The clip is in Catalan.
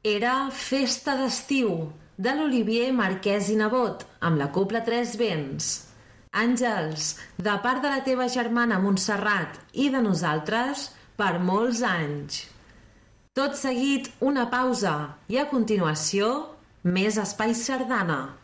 Era Festa d'estiu, de l'Olivier Marquès i Nebot, amb la Cobla Tres Vents. Àngels, de part de la teva germana Montserrat i de nosaltres, per molts anys. Tot seguit, una pausa i a continuació, més Espai Sardana.